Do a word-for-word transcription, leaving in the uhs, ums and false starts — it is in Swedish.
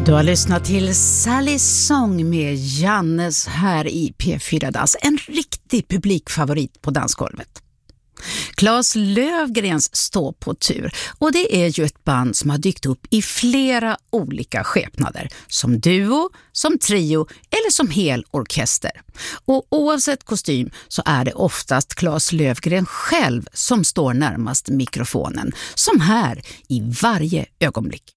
Du har lyssnat till Sallys sång med Jannes här i P fyra Dans. En riktig publikfavorit på dansgolvet. Claes Löfgrens står på tur, och det är ju ett band som har dykt upp i flera olika skepnader. Som duo, som trio eller som hel orkester. Och oavsett kostym så är det oftast Claes Löfgren själv som står närmast mikrofonen. Som här i varje ögonblick.